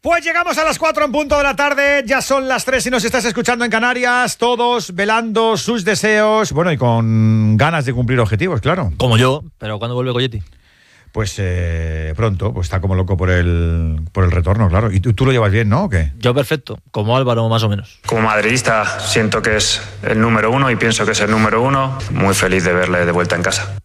Pues llegamos a las 4 en punto de la tarde, ya son las 3 y nos estás escuchando en Canarias, todos velando sus deseos, bueno, y con ganas de cumplir objetivos, claro. Como yo, pero ¿cuándo vuelve Goyetti? Pues pronto, pues está como loco por el retorno, claro. ¿Y tú lo llevas bien, no? ¿O qué? Yo perfecto, como Álvaro más o menos. Como madridista siento que es el número uno y pienso que es el número uno. Muy feliz de verle de vuelta en casa.